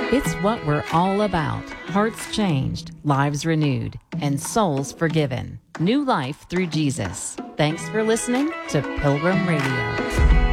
It's what we're all about. Hearts changed, lives renewed, and souls forgiven. New life through Jesus. Thanks for listening to Pilgrim Radio.